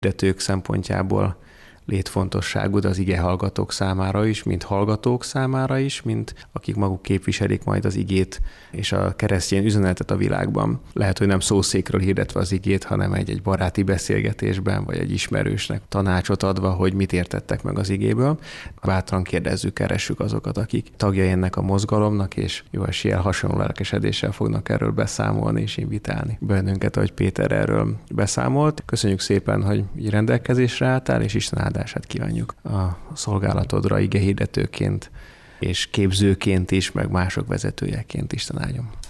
hirdetők szempontjából létfontosságú, de az ige hallgatók számára is, mint hallgatók számára is, mint akik maguk képviselik majd az igét és a keresztény üzenetet a világban. Lehet, hogy nem szószékről hirdetve az igét, hanem egy baráti beszélgetésben, vagy egy ismerősnek tanácsot adva, hogy mit értettek meg az igéből. Bátran kérdezzük, keressük azokat, akik tagjai ennek a mozgalomnak, és jó eséllyel hasonló lelkesedéssel fognak erről beszámolni és invitálni bennünket, ahogy Péter erről beszámolt. Köszönjük szépen, hogy így rendelkezésre álltál, és Isten áldását kívánjuk a szolgálatodra igehirdetőként és képzőként is, meg mások vezetőjeként. Isten áldjon.